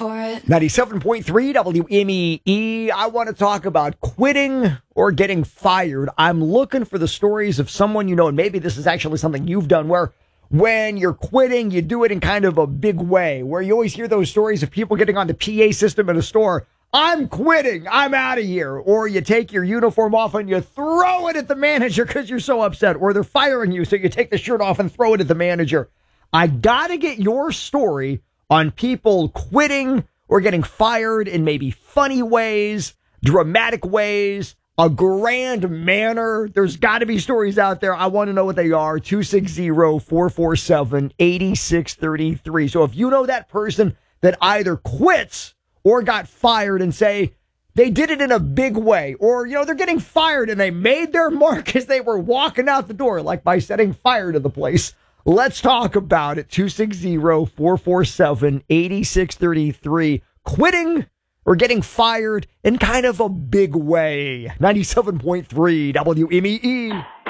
for it. 97.3 WMEE. I want to talk about quitting or getting fired. I'm looking for the stories of someone you know, and maybe this is actually something you've done where when you're quitting, you do it in kind of a big way, where you always hear those stories of people getting on the PA system in a store. I'm quitting. I'm out of here. Or you take your uniform off and you throw it at the manager because you're so upset. Or they're firing you, so you take the shirt off and throw it at the manager. I got to get your story on people quitting or getting fired in maybe funny ways, dramatic ways, a grand manner. There's got to be stories out there. I want to know what they are. 260-447-8633. So if you know that person that either quits or got fired and say they did it in a big way, or, you know, they're getting fired and they made their mark as they were walking out the door, like by setting fire to the place. Let's talk about it. 260-447-8633. Quitting or getting fired in kind of a big way. 97.3 WMEE.